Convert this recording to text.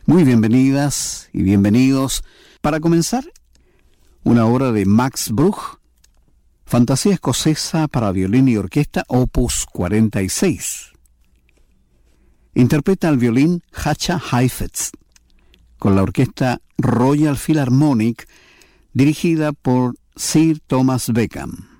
Muy bienvenidas y bienvenidos. Para comenzar, una obra de Max Bruch, Fantasía escocesa para violín y orquesta, opus 46. Interpreta al violín Hatcha Heifetz, con la orquesta Royal Philharmonic, dirigida por Sir Thomas Beckham.